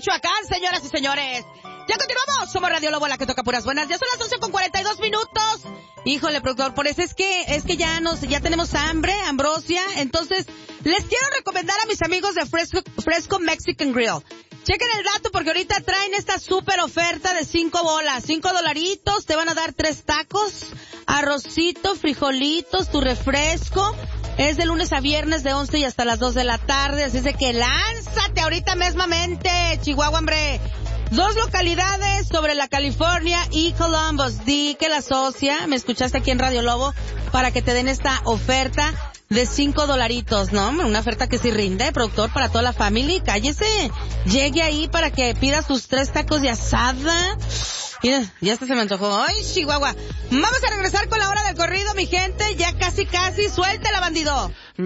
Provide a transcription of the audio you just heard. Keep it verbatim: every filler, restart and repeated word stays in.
Michoacán, señoras y señores. Ya continuamos, somos Radio Lobo, la que toca puras buenas. Ya son las once con cuarenta y dos minutos. Híjole, productor, por eso es que, es que ya nos, ya tenemos hambre, ambrosia. Entonces, les quiero recomendar a mis amigos de Fresco, Fresco Mexican Grill. Chequen el dato porque ahorita traen esta súper oferta de cinco bolas, cinco dolaritos, te van a dar tres tacos, arrocito, frijolitos, tu refresco. Es de lunes a viernes de once y hasta las dos de la tarde, así es de que lánzate ahorita mismamente, Chihuahua, hombre. Dos localidades sobre la California y Columbus. Di que la socia, me escuchaste aquí en Radio Lobo, para que te den esta oferta de cinco dolaritos, ¿no? Una oferta que sí rinde, productor, para toda la familia. Cállese, llegue ahí para que pida sus tres tacos de asada. Mira, ya hasta se me antojó. ¡Ay, Chihuahua! Vamos a regresar con la hora del corrido, mi gente. Ya casi, casi. ¡Suéltela, bandido!